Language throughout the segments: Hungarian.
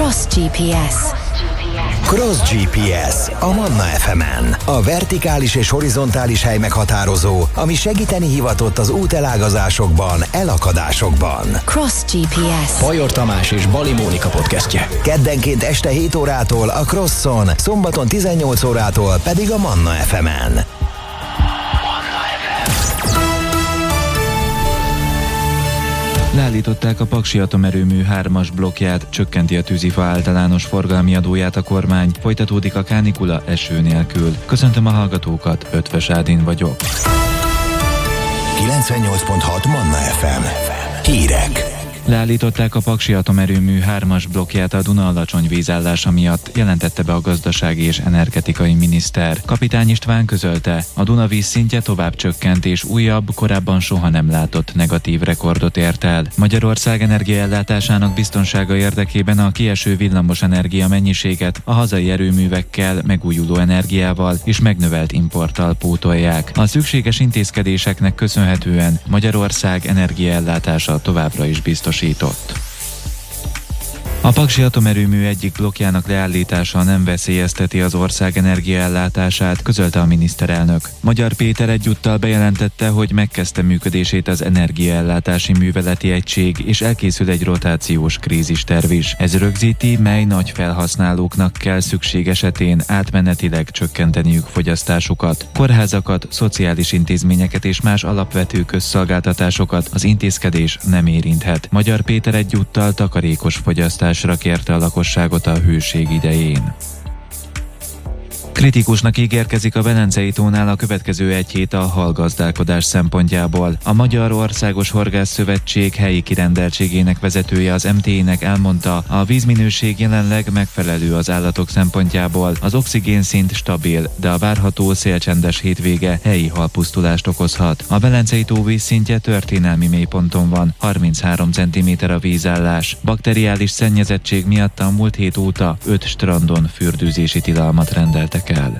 Cross GPS. Cross GPS a Manna FM-en. A vertikális és horizontális hely meghatározó, ami segíteni hivatott az útelágazásokban, elakadásokban. Cross GPS. Bajor Tamás és Bali Mónika podcastje. Keddenként este 7 órától a Crosson, szombaton 18 órától pedig a Manna FM-en. Leállították a Paksi atomerőmű 3-as blokkját, csökkenti a tűzifa általános forgalmi adóját a kormány, folytatódik a kánikula eső nélkül. Köszöntöm a hallgatókat, Ötvös Ádin vagyok. 98.6 Manna FM. Hírek. Leállították a Paksi atomerőmű 3-as blokkját a Duna alacsony vízállása miatt, jelentette be a gazdasági és energetikai miniszter. Kapitány István közölte, a Duna vízszintje tovább csökkent és újabb, korábban soha nem látott negatív rekordot ért el. Magyarország energiaellátásának biztonsága érdekében a kieső villamos energia mennyiséget a hazai erőművekkel, megújuló energiával és megnövelt importtal pótolják. A szükséges intézkedéseknek köszönhetően Magyarország energiaellátása továbbra is biztosított. A Paksi atomerőmű egyik blokkjának leállítása nem veszélyezteti az ország energiaellátását, közölte a miniszterelnök. Magyar Péter egyúttal bejelentette, hogy megkezdte működését az energiaellátási műveleti egység, és elkészül egy rotációs krízisterv is. Ez rögzíti, mely nagy felhasználóknak kell szükség esetén átmenetileg csökkenteniük fogyasztásukat. Kórházakat, szociális intézményeket és más alapvető közszolgáltatásokat az intézkedés nem érinthet. Magyar Péter egyúttal takarékos fogyasztásra kérte a lakosságot a hőség idején. Kritikusnak ígérkezik a Velencei tónál a következő egy hét a halgazdálkodás szempontjából. A Magyar Országos Horgászszövetség helyi kirendeltségének vezetője az MT-nek elmondta, a vízminőség jelenleg megfelelő az állatok szempontjából, az oxigénszint stabil, de a várható szélcsendes hétvége helyi halpusztulást okozhat. A Velencei tó vízszintje történelmi mélyponton van, 33 cm a vízállás. Bakteriális szennyezettség miatt a múlt hét óta 5 strandon fürdőzési tilalmat rendeltek el.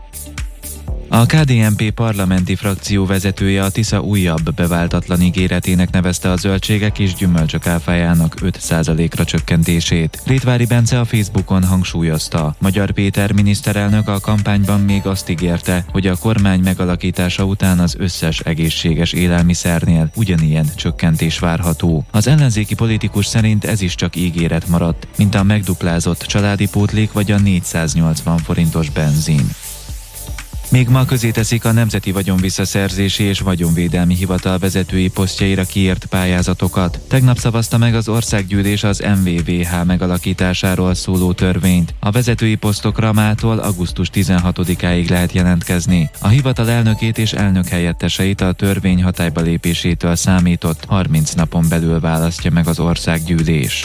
A KDNP parlamenti frakció vezetője a Tisza újabb beváltatlan ígéretének nevezte a zöldségek és gyümölcsök áfájának 5%-ra csökkentését. Rétvári Bence a Facebookon hangsúlyozta, Magyar Péter miniszterelnök a kampányban még azt ígérte, hogy a kormány megalakítása után az összes egészséges élelmiszernél ugyanilyen csökkentés várható. Az ellenzéki politikus szerint ez is csak ígéret maradt, mint a megduplázott családi pótlék vagy a 480 forintos benzin. Még ma közéteszik a Nemzeti Vagyonvisszaszerzési és Vagyonvédelmi Hivatal vezetői posztjaira kiírt pályázatokat. Tegnap szavazta meg az országgyűlés az MVVH megalakításáról szóló törvényt. A vezetői posztokra mától augusztus 16-áig lehet jelentkezni. A hivatal elnökét és elnök helyetteseit a törvény hatályba lépésétől számított 30 napon belül választja meg az országgyűlés.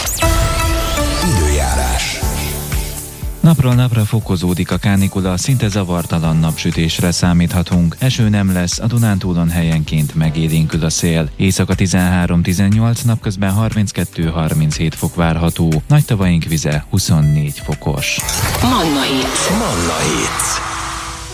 Időjárás. Napról napra fokozódik a kánikula, szinte zavartalan napsütésre számíthatunk. Eső nem lesz, a Dunántúlon helyenként megélénkül a szél. Éjszaka 13-18, napközben 32-37 fok várható. Nagy tavaink vize 24 fokos. Manna Hits. Manna Hits.